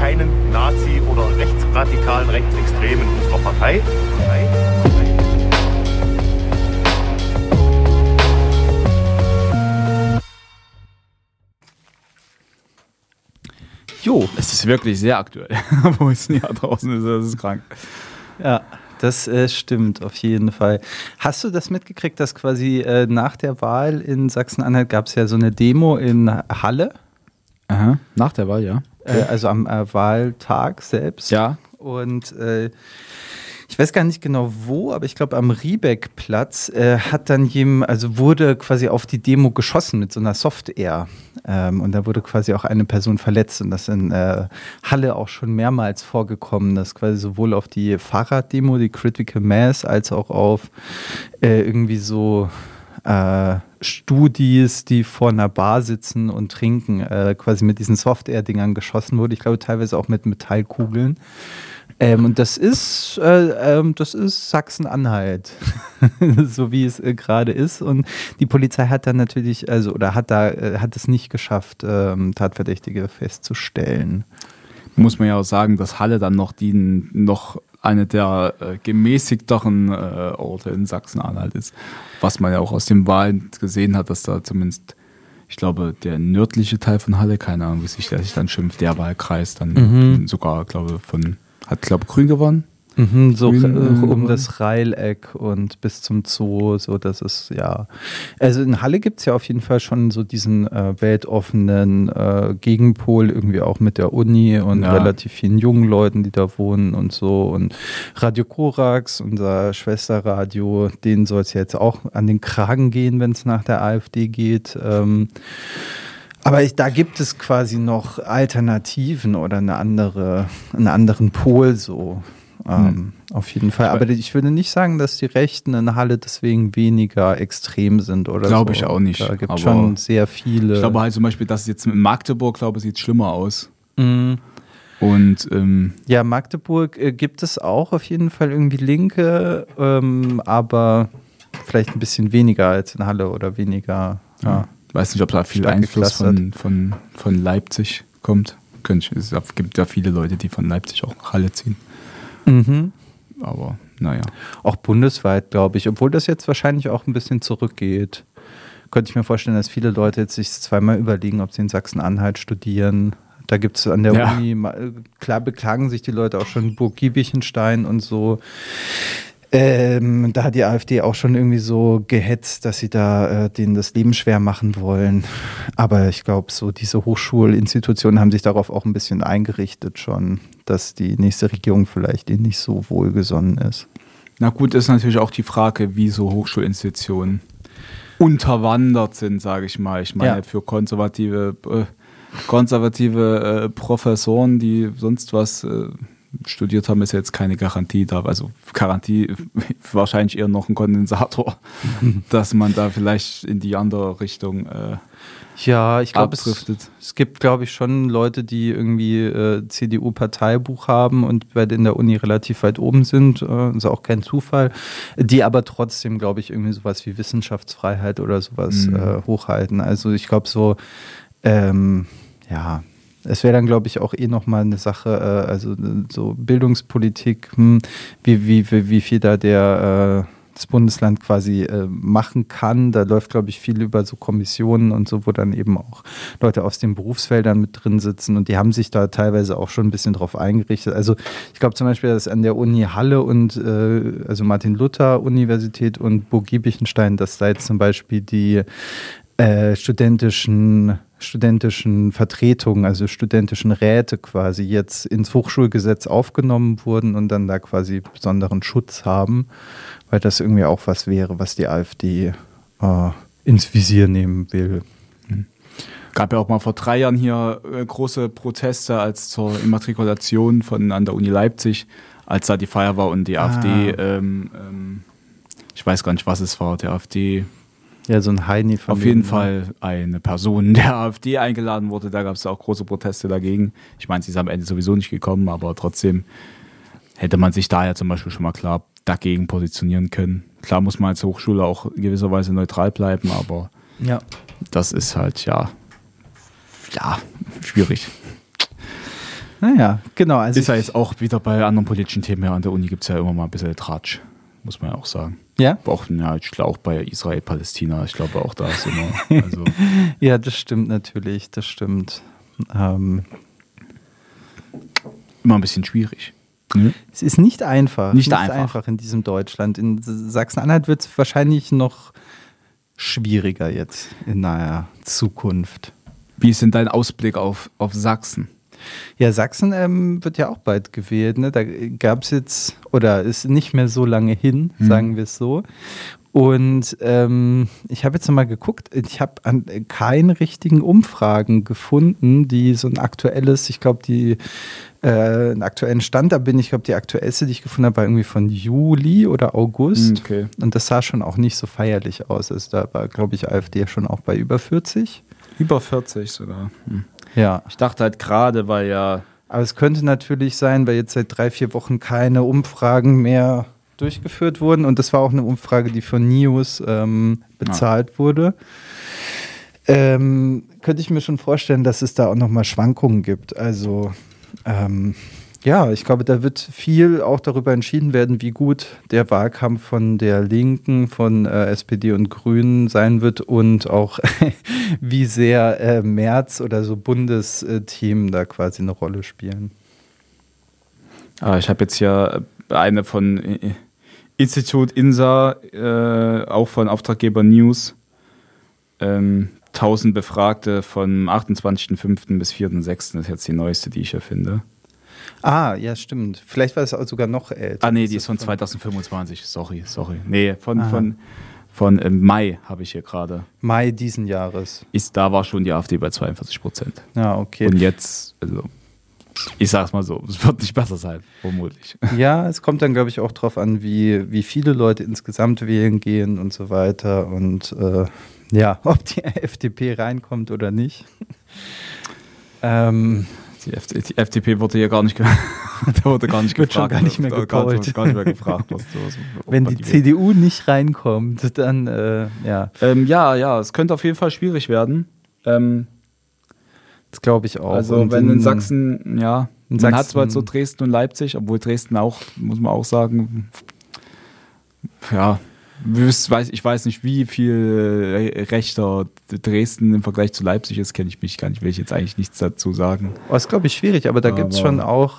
keinen Nazi oder rechtsradikalen Rechtsextremen in unserer Partei. Jo, es ist wirklich sehr aktuell, wo es ein Jahr draußen ist, das ist krank. Ja, das stimmt auf jeden Fall. Hast du das mitgekriegt, dass quasi nach der Wahl in Sachsen-Anhalt gab es ja so eine Demo in Halle? Aha, nach der Wahl, ja. Also am Wahltag selbst. Ja. Und ich weiß gar nicht genau wo, aber ich glaube am Riebeck-Platz hat dann wurde quasi auf die Demo geschossen mit so einer Soft-Air. Und da wurde quasi auch eine Person verletzt und das ist in Halle auch schon mehrmals vorgekommen, dass quasi sowohl auf die Fahrraddemo, die Critical Mass, als auch auf irgendwie so Studis, die vor einer Bar sitzen und trinken, quasi mit diesen Soft-Air-Dingern geschossen wurde. Ich glaube teilweise auch mit Metallkugeln. Und das ist Sachsen-Anhalt, so wie es gerade ist. Und die Polizei hat dann natürlich, hat es nicht geschafft, Tatverdächtige festzustellen. Muss man ja auch sagen, dass Halle dann noch eine der gemäßigteren Orte in Sachsen-Anhalt ist. Was man ja auch aus den Wahlen gesehen hat, dass da zumindest, ich glaube, der nördliche Teil von Halle, keine Ahnung, wie sich der sich dann schimpft, der Wahlkreis dann sogar, glaube ich, hat Grün gewonnen. So Grün, das Reileck und bis zum Zoo, so das ist ja. Also in Halle gibt es ja auf jeden Fall schon so diesen weltoffenen Gegenpol, irgendwie auch mit der Uni und relativ vielen jungen Leuten, die da wohnen und so. Und Radio Korax, unser Schwesterradio, denen soll es ja jetzt auch an den Kragen gehen, wenn es nach der AfD geht. Aber da gibt es quasi noch Alternativen oder einen anderen Pol so. Auf jeden Fall. Aber ich würde nicht sagen, dass die Rechten in Halle deswegen weniger extrem sind oder glaube so. Ich auch nicht. Da gibt es schon sehr viele. Ich glaube halt zum Beispiel, dass jetzt in Magdeburg, sieht es schlimmer aus. Mhm. Und ja, Magdeburg gibt es auch auf jeden Fall irgendwie Linke, aber vielleicht ein bisschen weniger als in Halle oder weniger. Ja. Ich weiß nicht, ob da viel Einfluss von Leipzig kommt. Es gibt ja viele Leute, die von Leipzig auch nach Halle ziehen. Mhm. Aber naja. Auch bundesweit, glaube ich. Obwohl das jetzt wahrscheinlich auch ein bisschen zurückgeht. Könnte ich mir vorstellen, dass viele Leute jetzt sich zweimal überlegen, ob sie in Sachsen-Anhalt studieren. Da gibt es an der Uni, klar beklagen sich die Leute auch schon Burg Giebichenstein und so. Da hat die AfD auch schon irgendwie so gehetzt, dass sie da denen das Leben schwer machen wollen. Aber ich glaube, so diese Hochschulinstitutionen haben sich darauf auch ein bisschen eingerichtet schon, dass die nächste Regierung vielleicht ihnen nicht so wohlgesonnen ist. Na gut, ist natürlich auch die Frage, wie so Hochschulinstitutionen unterwandert sind, sage ich mal. Ich meine, für konservative Professoren, die sonst was studiert haben, ist jetzt keine Garantie da. Also Garantie wahrscheinlich eher noch ein Kondensator, dass man da vielleicht in die andere Richtung ja, ich glaube, es gibt, glaube ich, schon Leute, die irgendwie CDU-Parteibuch haben und in der Uni relativ weit oben sind. Ist auch kein Zufall. Die aber trotzdem, glaube ich, irgendwie sowas wie Wissenschaftsfreiheit oder sowas hochhalten. Also ich glaube so, es wäre dann, glaube ich, auch nochmal eine Sache, also so Bildungspolitik, wie viel da das Bundesland quasi machen kann. Da läuft, glaube ich, viel über so Kommissionen und so, wo dann eben auch Leute aus den Berufsfeldern mit drin sitzen und die haben sich da teilweise auch schon ein bisschen drauf eingerichtet. Also ich glaube zum Beispiel, dass an der Uni Halle und also Martin-Luther-Universität und Burg Giebichenstein, dass da jetzt zum Beispiel die studentischen Vertretungen, also studentischen Räte quasi jetzt ins Hochschulgesetz aufgenommen wurden und dann da quasi besonderen Schutz haben, weil das irgendwie auch was wäre, was die AfD ins Visier nehmen will. Gab ja auch mal vor 3 Jahren hier große Proteste als zur Immatrikulation an der Uni Leipzig, als da die Feier war und die AfD, ich weiß gar nicht, was es war, der AfD. Ja, so ein Heini von auf jeden Fall eine Person der AfD eingeladen wurde. Da gab es auch große Proteste dagegen. Ich meine, sie ist am Ende sowieso nicht gekommen, aber trotzdem hätte man sich da ja zum Beispiel schon mal klar dagegen positionieren können. Klar muss man als Hochschule auch in gewisser Weise neutral bleiben, aber das ist halt ja schwierig. Naja, genau. Also ist ja jetzt auch wieder bei anderen politischen Themen. Ja, an der Uni gibt es ja immer mal ein bisschen Tratsch, muss man ja auch sagen. Ja? Auch, ja, ich glaube auch bei Israel, Palästina, ich glaube auch da ist immer. Also ja, das stimmt natürlich, das stimmt. Immer ein bisschen schwierig. Es ist nicht einfach. Nicht einfach in diesem Deutschland. In Sachsen-Anhalt wird es wahrscheinlich noch schwieriger jetzt in naher Zukunft. Wie ist denn dein Ausblick auf Sachsen? Ja, Sachsen wird ja auch bald gewählt. Ne? Da gab es jetzt, oder ist nicht mehr so lange hin, sagen wir es so. Und ich habe jetzt nochmal geguckt, ich habe keine richtigen Umfragen gefunden, die so ein aktuelles, ich glaube, einen aktuellen Stand da bin. Ich glaube, die aktuellste, die ich gefunden habe, war irgendwie von Juli oder August. Okay. Und das sah schon auch nicht so feierlich aus. Also da war, glaube ich, AfD schon auch bei über 40. Über 40 sogar. Ja. Ich dachte halt gerade, weil ja... Aber es könnte natürlich sein, weil jetzt seit 3-4 Wochen keine Umfragen mehr durchgeführt wurden. Und das war auch eine Umfrage, die von News bezahlt wurde. Könnte ich mir schon vorstellen, dass es da auch nochmal Schwankungen gibt. Also ja, ich glaube, da wird viel auch darüber entschieden werden, wie gut der Wahlkampf von der Linken, von SPD und Grünen sein wird und auch wie sehr Merz oder so Bundesthemen da quasi eine Rolle spielen. Ich habe jetzt hier eine von Institut INSA, auch von Auftraggeber News. 1000 Befragte von 28.05. bis 4.06. Das ist jetzt die neueste, die ich hier finde. Ah, ja, stimmt. Vielleicht war es auch sogar noch älter. Ah, nee, die ist von 2025. Sorry. Nee, von Mai habe ich hier gerade. Mai diesen Jahres. Da war schon die AfD bei 42%. Ja, okay. Und jetzt, also, ich sag's mal so, es wird nicht besser sein, vermutlich. Ja, es kommt dann, glaube ich, auch drauf an, wie viele Leute insgesamt wählen gehen und so weiter. Und ja, ob die FDP reinkommt oder nicht. Die FDP wurde hier gar nicht gefragt. Wird schon gar nicht mehr gepollt. Gar nicht mehr gefragt, was wenn die CDU nicht reinkommt, dann ja. Ja, es könnte auf jeden Fall schwierig werden. Das glaube ich auch. Also und wenn in Sachsen, ja, man Sachsen hat zwar so Dresden und Leipzig, obwohl Dresden auch, muss man auch sagen, ja, ich weiß nicht, wie viel rechter Dresden im Vergleich zu Leipzig ist, kenne ich mich gar nicht, will ich jetzt eigentlich nichts dazu sagen. Das ist, glaube ich, schwierig, aber da gibt es schon auch,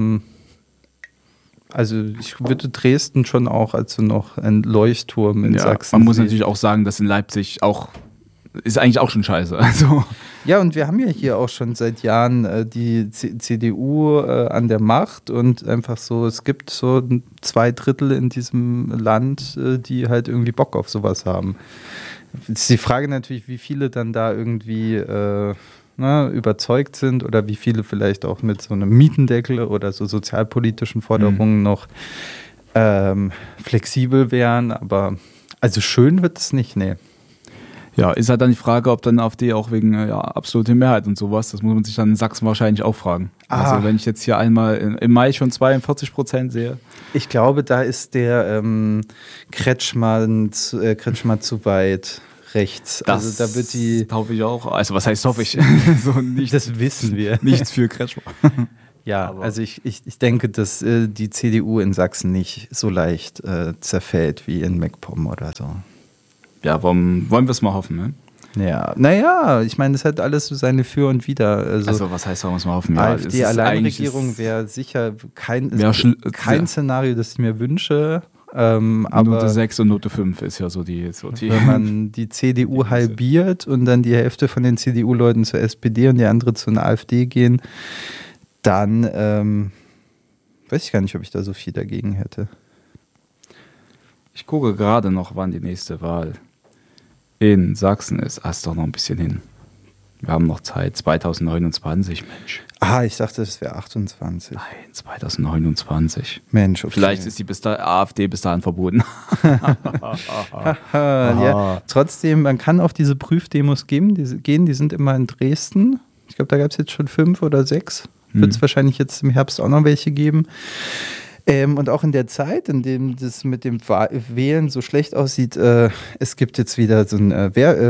also ich würde Dresden schon auch als so noch ein Leuchtturm in Sachsen man muss sehen. natürlich auch sagen, dass in Leipzig auch, ist eigentlich auch schon scheiße. Also. Ja, und wir haben ja hier auch schon seit Jahren die CDU an der Macht und einfach so, es gibt so 2/3 in diesem Land, die halt irgendwie Bock auf sowas haben. Jetzt ist die Frage natürlich, wie viele dann da irgendwie überzeugt sind oder wie viele vielleicht auch mit so einem Mietendeckel oder so sozialpolitischen Forderungen noch flexibel wären, aber also schön wird es nicht, nee. Ja, ist halt dann die Frage, ob dann AfD auch wegen absolute Mehrheit und sowas, das muss man sich dann in Sachsen wahrscheinlich auch fragen. Also wenn ich jetzt hier einmal im Mai schon 42% sehe. Ich glaube, da ist der Kretschmann zu weit rechts. Das also da wird die. Hoffe ich auch. Also was heißt hoffe ich? So nicht, das wissen wir. Nichts für Kretschmann. Ja, aber also ich denke, dass die CDU in Sachsen nicht so leicht zerfällt wie in MacPom oder so. Ja, wollen wir es mal hoffen, ne? Ja, naja, ich meine, das hat alles so seine Für und Wider. Also was heißt, wollen wir es mal hoffen? Ja, AfD-Alleinregierung wäre sicher kein Szenario, das ich mir wünsche. Aber Note 6 und Note 5 ist ja so die. Wenn man die CDU halbiert und dann die Hälfte von den CDU-Leuten zur SPD und die andere zu einer AfD gehen, dann weiß ich gar nicht, ob ich da so viel dagegen hätte. Ich gucke gerade noch, wann die nächste Wahl in Sachsen ist. Ist doch noch ein bisschen hin. Wir haben noch Zeit. 2029, Mensch. Ich dachte, es wäre 28. Nein, 2029. Mensch, okay. Vielleicht ist die AfD bis dahin verboten. Ja, trotzdem, man kann auf diese Prüfdemos gehen. Die sind immer in Dresden. Ich glaube, da gab es jetzt schon 5 oder 6. Wird es wahrscheinlich jetzt im Herbst auch noch welche geben. Und auch in der Zeit, in dem das mit dem Wählen so schlecht aussieht, es gibt jetzt wieder so einen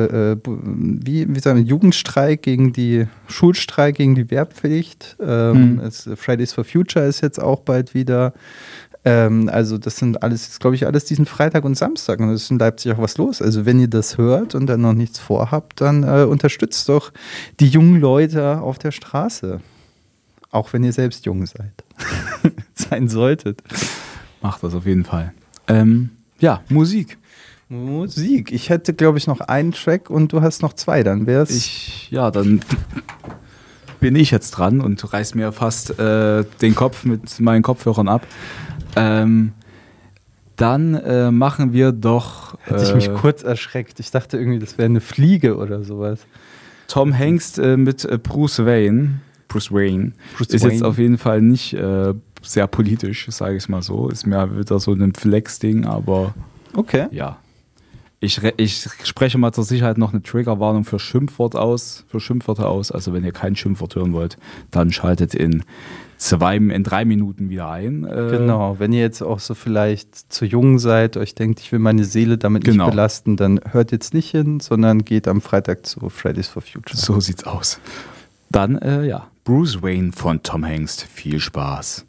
Jugendstreik Schulstreik gegen die Wehrpflicht. Fridays for Future ist jetzt auch bald wieder. Also das sind alles, glaube ich, alles diesen Freitag und Samstag. Und es ist in Leipzig auch was los. Also wenn ihr das hört und dann noch nichts vorhabt, dann unterstützt doch die jungen Leute auf der Straße. Auch wenn ihr selbst jung sein solltet. Macht das auf jeden Fall. Musik. Musik. Ich hätte, glaube ich, noch einen Track und du hast noch 2. Dann wär's. Dann bin ich jetzt dran und reiß mir fast den Kopf mit meinen Kopfhörern ab. Dann machen wir doch. Hätte ich mich kurz erschreckt. Ich dachte irgendwie, das wäre eine Fliege oder sowas. Tom Hanks mit Bruce Wayne. Ist jetzt auf jeden Fall nicht sehr politisch, sage ich es mal so. Ist mehr wieder so ein Flex-Ding, aber okay. Ja. Ich spreche mal zur Sicherheit noch eine Triggerwarnung für Schimpfwörter aus. Also wenn ihr kein Schimpfwort hören wollt, dann schaltet in 3 Minuten wieder ein. Genau, wenn ihr jetzt auch so vielleicht zu jung seid, euch denkt, ich will meine Seele damit nicht belasten, dann hört jetzt nicht hin, sondern geht am Freitag zu Fridays for Future. So sieht's aus. Dann, Bruce Wayne von Tom Hanks. Viel Spaß.